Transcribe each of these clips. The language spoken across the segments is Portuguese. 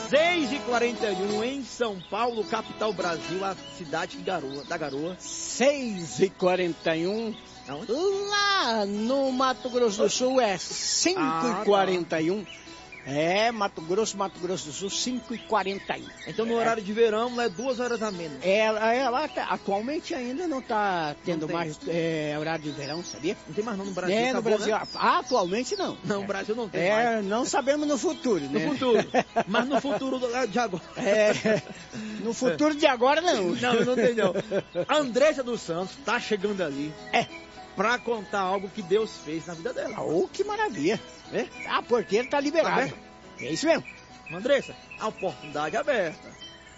6h41 em São Paulo, capital Brasil, a cidade da Garoa. 6h41. Lá no Mato Grosso do Sul é 5h41. É, Mato Grosso do Sul, 5h41. Então no horário de verão é 2 horas a menos. Lá atualmente ainda não está tendo mais horário de verão, sabia? Não tem mais não no Brasil. No Brasil, né? Atualmente não. Não, no Brasil não tem mais. Não sabemos no futuro, né? No futuro. Mas no futuro de agora. No futuro de agora não. Não tem não. A Andressa dos Santos tá chegando ali. Pra contar algo que Deus fez na vida dela. Oh, que maravilha. A porteira tá liberada. Tá, é isso mesmo. Andressa, a oportunidade aberta.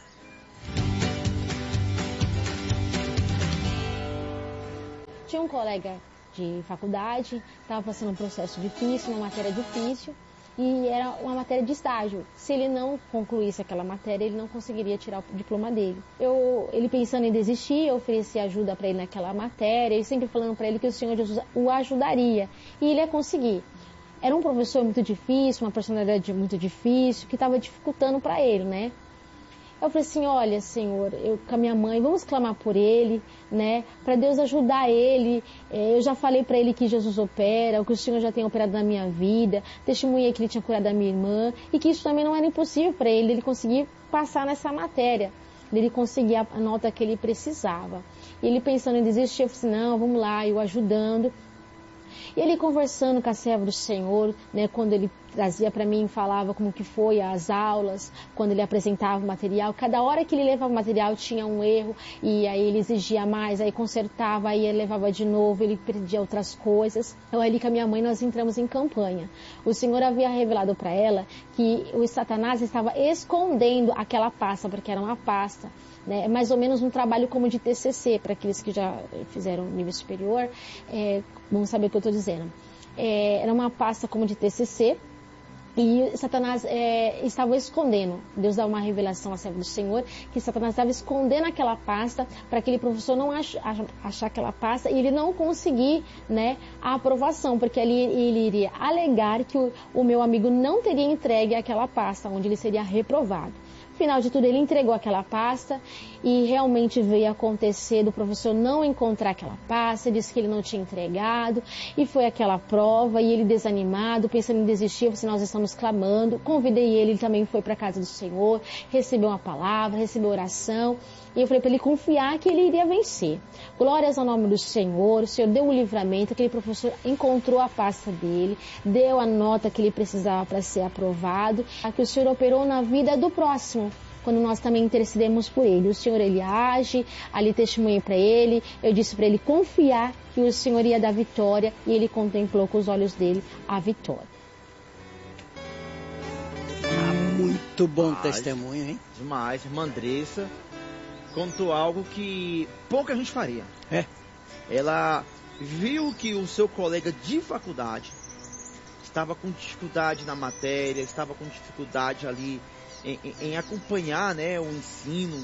Tinha um colega de faculdade, estava passando um processo difícil, uma matéria difícil, e era uma matéria de estágio. Se ele não concluísse aquela matéria, ele não conseguiria tirar o diploma dele. Ele pensando em desistir, eu ofereci ajuda para ele naquela matéria, e sempre falando para ele que o Senhor Jesus o ajudaria, e ele ia conseguir. Era um professor muito difícil, uma personalidade muito difícil, que estava dificultando para ele, né? Eu falei assim, olha, Senhor, eu com a minha mãe, vamos clamar por ele, né? Para Deus ajudar ele. Eu já falei para ele que Jesus opera, que o Senhor já tem operado na minha vida, testemunhei que ele tinha curado a minha irmã, e que isso também não era impossível para ele conseguir passar nessa matéria, ele conseguir a nota que ele precisava. E ele pensando em desistir, eu falei assim, não, vamos lá, eu ajudando. E ele conversando com a serva do Senhor, né, quando ele trazia para mim, falava como que foi as aulas, quando ele apresentava o material, cada hora que ele levava o material tinha um erro, e aí ele exigia mais, aí consertava, aí ele levava de novo, ele perdia outras coisas. Então ali com a minha mãe nós entramos em campanha. O Senhor havia revelado para ela que o Satanás estava escondendo aquela pasta, porque era uma pasta, né, mais ou menos um trabalho como de TCC, para aqueles que já fizeram nível superior, vão saber o que eu estou dizendo. Era uma pasta como de TCC, e Satanás estava escondendo. Deus dá uma revelação à serva do Senhor, que Satanás estava escondendo aquela pasta, para aquele professor não achar aquela pasta, e ele não conseguir, né, a aprovação, porque ali ele iria alegar que o meu amigo não teria entregue aquela pasta, onde ele seria reprovado. Final de tudo, ele entregou aquela pasta, e realmente veio acontecer do professor não encontrar aquela pasta, disse que ele não tinha entregado, e foi aquela prova, e ele desanimado, pensando em desistir, eu falei assim, nós estamos clamando, convidei ele também foi para a casa do Senhor, recebeu uma palavra, recebeu oração, e eu falei para ele confiar que ele iria vencer. Glórias ao nome do Senhor, o Senhor deu o livramento, aquele professor encontrou a pasta dele, deu a nota que ele precisava para ser aprovado, que o Senhor operou na vida do próximo, quando nós também intercedemos por ele. O Senhor, ele age, ali testemunhei para ele, eu disse para ele confiar que o Senhor ia dar vitória, e ele contemplou com os olhos dele a vitória. Muito bom testemunho, hein? Demais, irmã Andressa contou algo que pouca gente faria. Ela viu que o seu colega de faculdade estava com dificuldade na matéria, estava com dificuldade ali em acompanhar, né, o ensino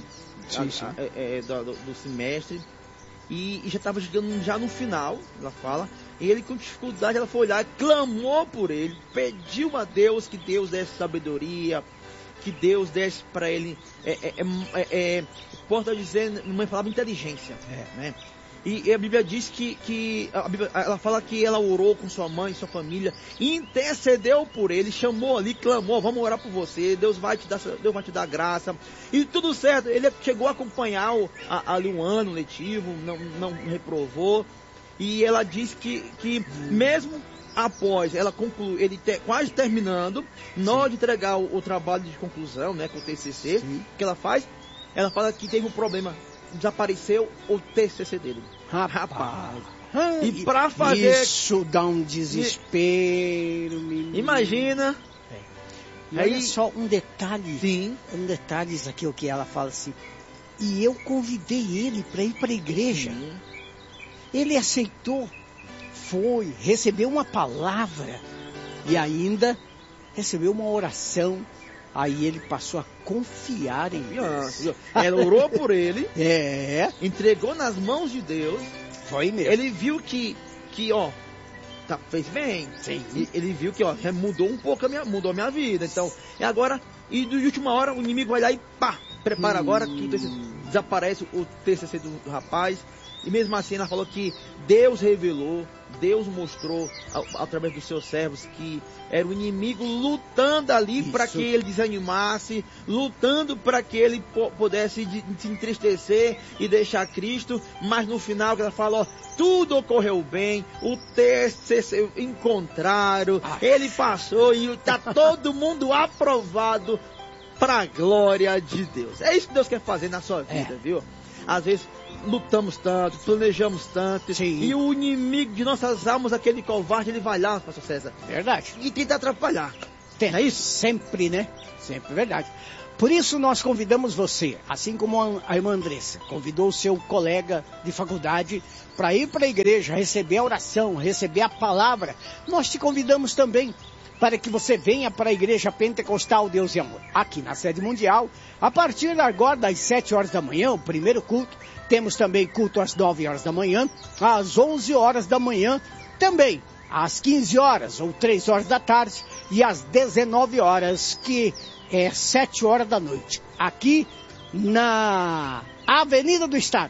do semestre, e já estava chegando já no final, ela fala, e ele com dificuldade, ela foi olhar, clamou por ele, pediu a Deus que Deus desse sabedoria, que Deus desse para ele, posso dizer, numa palavra, inteligência, né? E a Bíblia diz que ela fala que ela orou com sua mãe, sua família, intercedeu por ele, chamou ali, clamou, vamos orar por você, Deus vai te dar graça, e tudo certo. Ele chegou a acompanhar ali um ano letivo, não reprovou, e ela diz que mesmo após ela concluir, ele quase terminando, na hora de entregar o trabalho de conclusão, né, com o TCC, que ela faz, ela fala que teve um problema, desapareceu o TCC dele. Rapaz. E pra fazer... Isso dá um desespero, menino. Imagina. E olha só um detalhe. Sim. Um detalhe isso aqui, o que ela fala assim. E eu convidei ele para ir para a igreja. Sim. Ele aceitou. Foi, recebeu uma palavra. E ainda recebeu uma oração. Aí ele passou a confiar em Deus. Ela orou por ele. Entregou nas mãos de Deus. Foi mesmo. Ele viu que fez bem. Sim. Ele viu que mudou um pouco mudou a minha vida. Então, e agora e de última hora o inimigo vai lá e pá, prepara agora que desaparece o TCC do rapaz. E mesmo assim ela falou que Deus revelou, Deus mostrou através dos seus servos que era o inimigo lutando ali para que ele desanimasse, lutando para que ele pudesse se entristecer e deixar Cristo, mas no final ela falou, tudo ocorreu bem, o TCC encontraram, ele passou e está todo mundo aprovado para a glória de Deus. É isso que Deus quer fazer na sua vida, viu? Às vezes lutamos tanto, planejamos tanto, e o inimigo de nossas almas, aquele covarde, ele vai lá, pastor César. Verdade. E tenta atrapalhar. Não é isso? Sempre, né? Sempre, verdade. Por isso nós convidamos você, assim como a irmã Andressa, convidou o seu colega de faculdade para ir para a igreja, receber a oração, receber a palavra. Nós te convidamos também para que você venha para a Igreja Pentecostal Deus e Amor, aqui na sede mundial, a partir agora das 7 horas da manhã, o primeiro culto. Temos também culto às 9 horas da manhã, às 11 horas da manhã, também às 15 horas ou 3 horas da tarde e às 19 horas, que é 7 horas da noite, aqui na Avenida do Estado,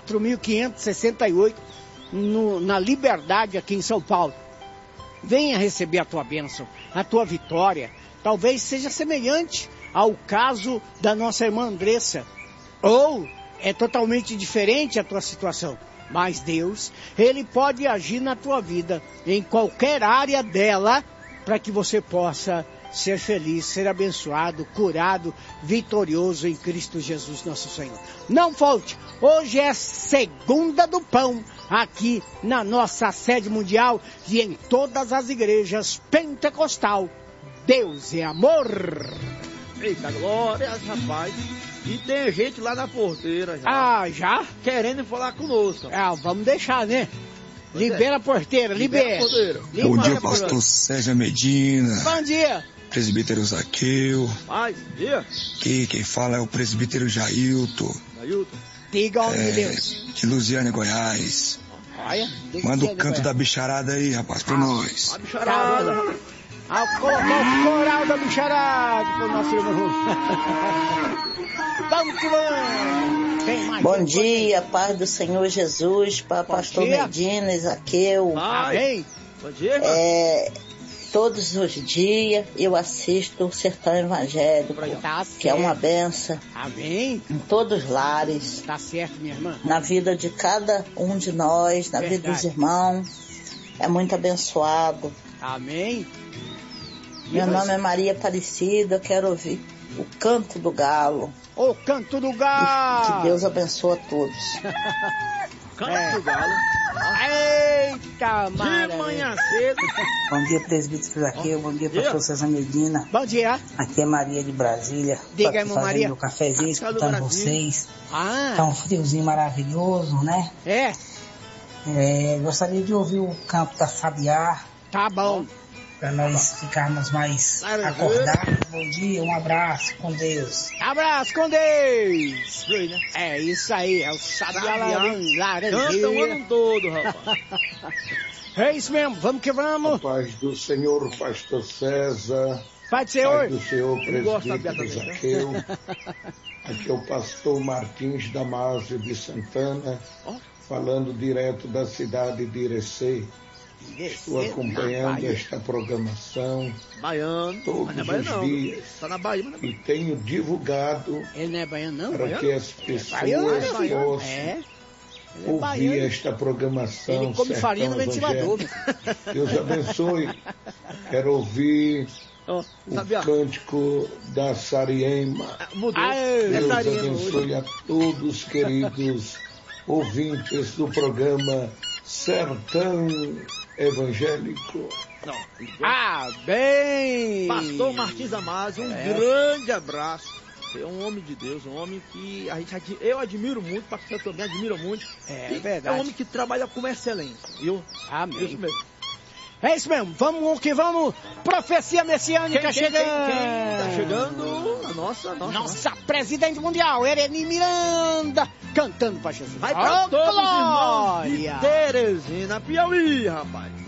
4.568, na Liberdade, aqui em São Paulo. Venha receber a tua bênção, a tua vitória. Talvez seja semelhante ao caso da nossa irmã Andressa, ou é totalmente diferente a tua situação. Mas Deus, Ele pode agir na tua vida, em qualquer área dela, para que você possa ser feliz, ser abençoado, curado, vitorioso em Cristo Jesus nosso Senhor. Não falte, hoje é segunda do pão, aqui na nossa sede mundial e em todas as igrejas pentecostal. Deus é amor. Eita, glória, rapaz. E tem gente lá na porteira já. Ah, já? Querendo falar conosco. Vamos deixar, né? Libera a porteira, libera. Bom dia, pastor Sérgio Medina. Bom dia. Presbítero Zaqueu. Bom dia. Aqui quem fala é o presbítero Jailton. Diga o nome de Deus. De Lusiânia, Goiás. Olha, manda o canto da bicharada aí, rapaz, pra nós. A bicharada. Colocar o coral da bicharada pro nosso irmão. Vamos que vamos. Bom dia, paz do Senhor Jesus, para pastor Medina, Zaqueu. Amém. Bom dia, todos os dias eu assisto o Sertão Evangélico, que é uma benção. Amém. Em todos os lares. Tá certo, minha irmã. Na vida de cada um de nós, na vida dos irmãos. É muito abençoado. Amém. Meu nome é Maria Aparecida, eu quero ouvir o canto do galo. O canto do galo. Que Deus abençoe a todos. Canto do galo. Eita, maravilha. De manhã cedo. Bom dia, presbítero Zaqueu. Bom dia, pastor César Medina. Bom dia. Aqui é Maria de Brasília. Diga, irmã Maria. Meu cafezinho, escutando vocês. Tá um friozinho maravilhoso, né? Gostaria de ouvir o canto da Sabiá. Tá bom. Para nós ficarmos mais acordados. Bom dia, um abraço com Deus. Abraço com Deus. É isso aí, é o Sabiá Laranjeira. Canta o ano todo, rapaz. É isso mesmo, vamos que vamos. A paz do Senhor, pastor César. Paz do Senhor. Paz do Senhor, presbítero Zaqueu. Aqui é o pastor Martins Damásio de Santana, falando direto da cidade de Irecê. Estou acompanhando esta programação todos os dias e tenho divulgado para que as pessoas possam ouvir esta programação. Ele come farinha no ventilador. Deus abençoe. Quero ouvir o cântico da Sariema. Deus abençoe a todos, queridos ouvintes do programa Sertão Evangélico. Bem! Pastor Martins Damásio, grande abraço. É um homem de Deus, um homem que eu admiro muito, o pastor também admira muito. É verdade. É um homem que trabalha com excelência, viu? Amém. Isso mesmo. É isso mesmo, vamos que vamos. Profecia messiânica chegando. Tá chegando a nossa presidente mundial, Ereni Miranda, cantando pra Jesus. Vai pra todos os irmãos de Teresina, Piauí, rapaz.